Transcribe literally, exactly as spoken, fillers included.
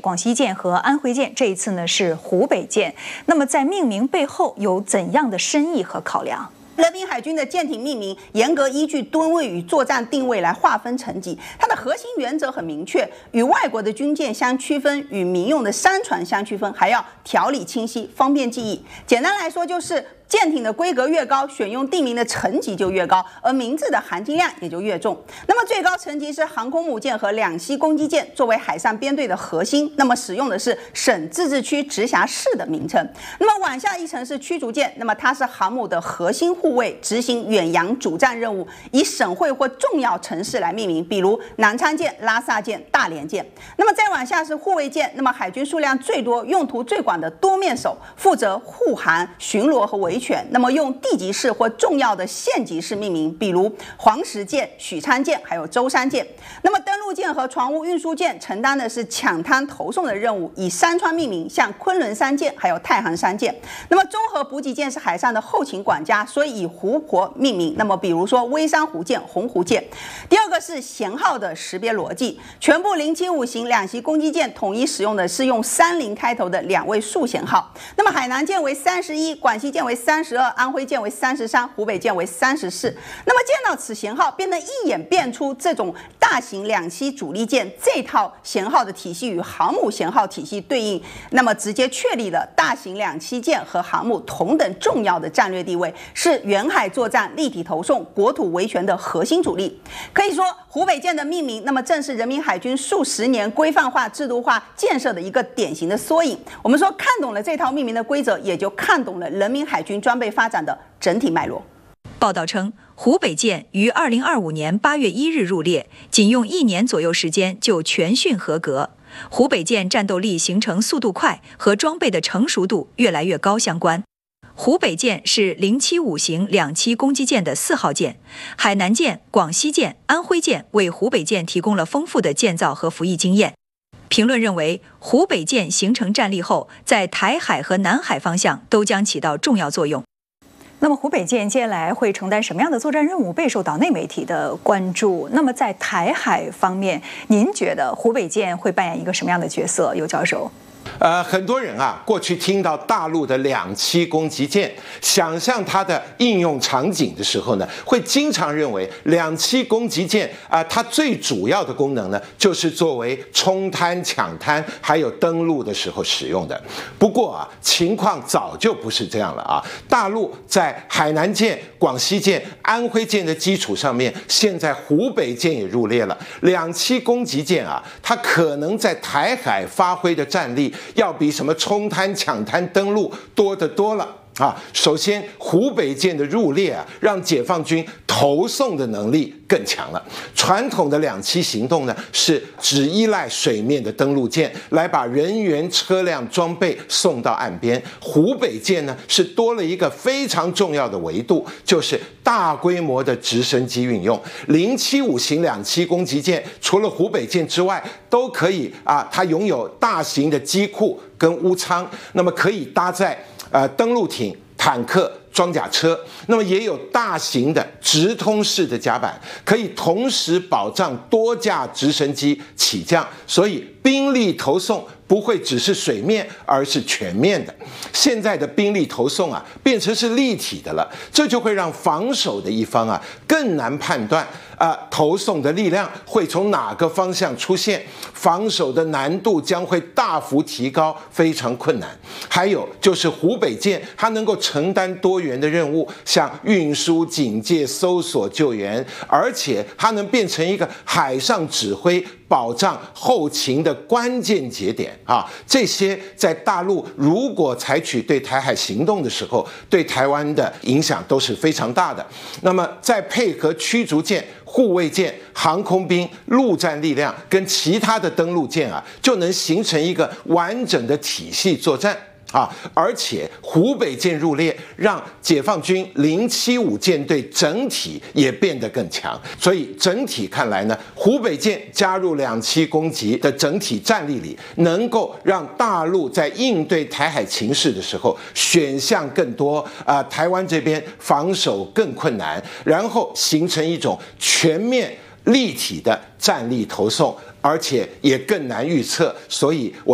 广西舰和安徽舰，这一次呢是湖北舰。那么在命名背后有怎样的深意和考量？ 人民海军的舰艇命名严格依据吨位与作战定位来划分层级，它的核心原则很明确，与外国的军舰相区分，与民用的商船相区分，还要条理清晰，方便记忆。简单来说就是。 舰艇的规格越高，选用地名的层级就越高，而名字的含金量也就越重。那么最高层级是航空母舰和两栖攻击舰，作为海上编队的核心，那么使用的是省、自治区、直辖市的名称。那么往下一层是驱逐舰，那么它是航母的核心护卫，执行远洋主战任务，以省会或重要城市来命名，比如南昌舰、拉萨舰、大连舰。那么再往下是护卫舰，那么海军数量最多、用途最广的多面手，负责护航、巡逻和维 权，那么用地级市或重要的县级市命名，比如黄石舰、许昌舰，还有舟山舰。那么登陆舰和船坞运输舰承担的是抢滩投送的任务，以山川命名，像昆仑山舰，还有太行山舰。那么综合补给舰是海上的后勤管家，所以以湖泊命名。那么比如说微山湖舰、洪湖舰。第二个是舷号的识别逻辑，全部零七五型两栖攻击舰统一使用的是用三零开头的两位数舷号。那么海南舰为三十一，广西舰为 三十二，安徽舰为三十三，湖北舰为三十四。那么见到此舷号，便能一眼辨出这种大型两栖主力舰这套舷号的体系与航母舷号体系对应，那么直接确立了大型两栖舰和航母同等重要的战略地位，是远海作战、立体投送、国土维权的核心主力。可以说，湖北舰的命名，那么正是人民海军数十年规范化、制度化建设的一个典型的缩影。我们说，看懂了这套命名的规则，也就看懂了人民海军装备发展的整体脉络。 报道称，湖北舰于二零二五年八月一日入列，仅用一年左右时间就全训合格。湖北舰战斗力形成速度快和装备的成熟度越来越高相关。湖北舰是零七五型两栖攻击舰的四号舰，海南舰、广西舰、安徽舰为湖北舰提供了丰富的建造和服役经验。评论认为，湖北舰形成战力后，在台海和南海方向都将起到重要作用。那么，湖北舰接下来会承担什么样的作战任务，备受岛内媒体的关注？那么，在台海方面，您觉得湖北舰会扮演一个什么样的角色？尤教授。 呃，很多人啊，过去听到大陆的两栖攻击舰，想象它的应用场景的时候呢，会经常认为两栖攻击舰啊、呃，它最主要的功能呢，就是作为冲滩、抢滩，还有登陆的时候使用的。不过啊，情况早就不是这样了啊。大陆在海南舰、广西舰、安徽舰的基础上面，现在湖北舰也入列了。两栖攻击舰啊，它可能在台海发挥的战力， 要比什么冲滩、抢滩、登陆多得多了啊！首先，湖北舰的入列啊，让解放军投送的能力更强了。传统的两栖行动呢，是只依赖水面的登陆舰来把人员、车辆、装备送到岸边。湖北舰呢，是多了一个非常重要的维度，就是大规模的直升机运用。零七五型两栖攻击舰除了湖北舰之外，都可以啊，它拥有大型的机库跟坞舱，那么可以搭载呃登陆艇、坦克、装甲车，那么也有大型的直通式的甲板，可以同时保障多架直升机起降，所以兵力投送不会只是水面，而是全面的。现在的兵力投送啊，变成是立体的了，这就会让防守的一方啊更难判断啊、呃、投送的力量会从哪个方向出现，防守的难度将会大幅提高，非常困难。还有就是湖北舰，它能够承担多元的任务，像运输、警戒、搜索、救援，而且它能变成一个海上指挥、保障后勤的关键节点啊！这些在大陆如果采取对台海行动的时候，对台湾的影响都是非常大的。那么再配合驱逐舰、护卫舰、航空兵、陆战力量跟其他的登陆舰啊，就能形成一个完整的体系作战。啊！而且湖北舰入列，让解放军零七五舰队整体也变得更强。所以整体看来呢，湖北舰加入两栖攻击的整体战力里，能够让大陆在应对台海情势的时候选项更多啊、呃，台湾这边防守更困难，然后形成一种全面立体的战力投送，而且也更难预测。所以我。